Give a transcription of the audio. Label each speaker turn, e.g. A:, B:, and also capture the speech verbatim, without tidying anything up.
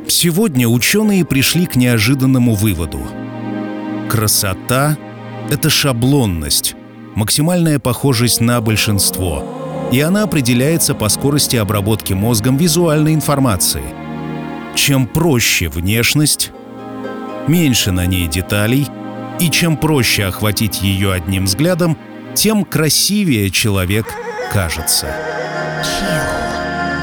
A: Сегодня ученые пришли к неожиданному выводу. Красота — это шаблонность, максимальная похожесть на большинство, и она определяется по скорости обработки мозгом визуальной информации. Чем проще внешность, меньше на ней деталей, и чем проще охватить ее одним взглядом, тем красивее человек кажется. Chill.